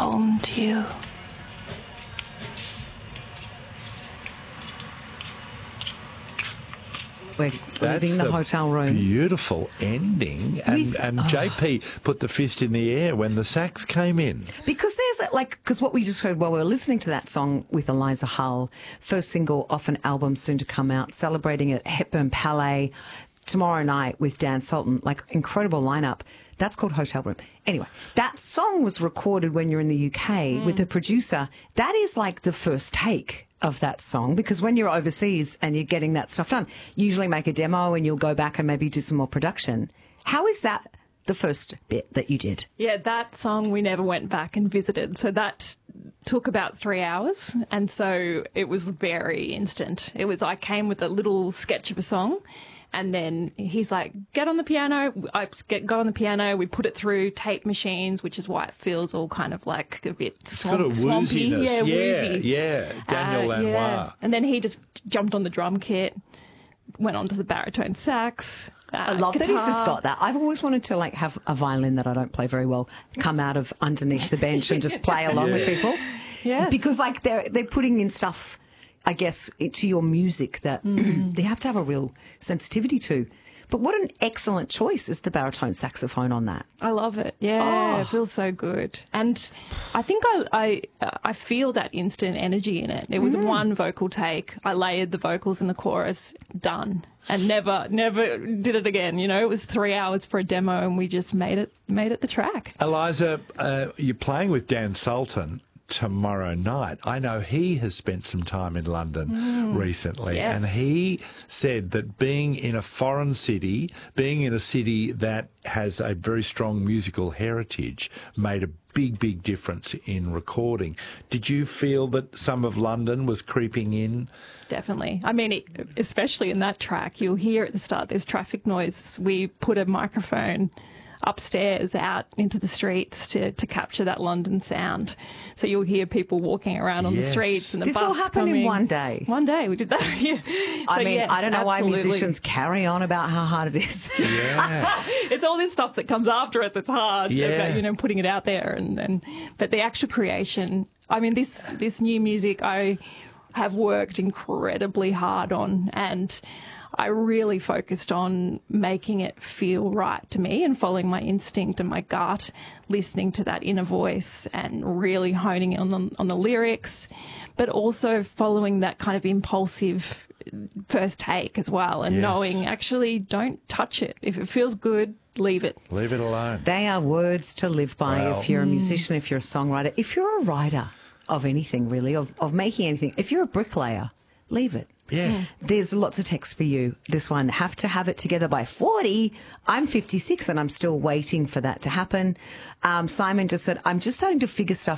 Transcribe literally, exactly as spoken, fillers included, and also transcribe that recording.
home to you. We're leaving the, the hotel room. Beautiful ending. And, With, and oh. J P put the fist in the air when the sax came in. Because there's, like, because what we just heard while we were listening to that song with Eliza Hull, first single off an album soon to come out, celebrating it at Hepburn Palais tomorrow night with Dan Sultan, like, incredible lineup. That's called Hotel Room. Anyway, that song was recorded when you're in the U K mm. with the producer. That is like the first take of that song, because when you're overseas and you're getting that stuff done, you usually make a demo and you'll go back and maybe do some more production. How is that the first bit that you did? Yeah, that song we never went back and visited. So that took about three hours. And so it was very instant. It was, I came with a little sketch of a song. And then he's like, get on the piano. I get, go on the piano. We put it through tape machines, which is why it feels all kind of like a bit swamp, it's got a swampy. wooziness. Yeah, yeah, woozy. yeah. Daniel uh, Lanois. Yeah. And then he just jumped on the drum kit, went on to the baritone sax. Uh, I love guitar. that he's just got that. I've always wanted to like have a violin that I don't play very well come out of underneath the bench and just play along yeah. with people. Yes. Because like they're they're putting in stuff, I guess, to your music that mm. they have to have a real sensitivity to. But what an excellent choice is the baritone saxophone on that. I love it. Yeah, oh. It feels so good. And I think I I, uh, I feel that instant energy in it. It was mm. one vocal take. I layered the vocals in the chorus, done. And never, never did it again. You know, it was three hours for a demo and we just made it, made it the track. Eliza, uh, you're playing with Dan Sultan tomorrow night. I know he has spent some time in London mm. recently, yes. and he said that being in a foreign city, being in a city that has a very strong musical heritage, made a big, big difference in recording. Did you feel that some of London was creeping in? Definitely. I mean, especially in that track, you'll hear at the start there's traffic noise. We put a microphone upstairs out into the streets to, to capture that London sound. So you'll hear people walking around on yes. the streets and the this bus all happened coming. in one day. One day we did that. Yeah. I so mean, yes, I don't know absolutely. why musicians carry on about how hard it is. Yeah. It's all this stuff that comes after it that's hard. Yeah. About, you know, putting it out there and, and but the actual creation. I mean, this this new music I have worked incredibly hard on, and I really focused on making it feel right to me and following my instinct and my gut, listening to that inner voice and really honing in on the, on the lyrics, but also following that kind of impulsive first take as well and yes. knowing actually don't touch it. If it feels good, leave it. Leave it alone. They are words to live by Well, if you're a musician, if you're a songwriter, if you're a writer of anything really, of, of making anything. If you're a bricklayer, leave it. Yeah. There's lots of text for you. This one, have to have it together by forty. I'm fifty-six and I'm still waiting for that to happen. Um, Simon just said, I'm just starting to figure stuff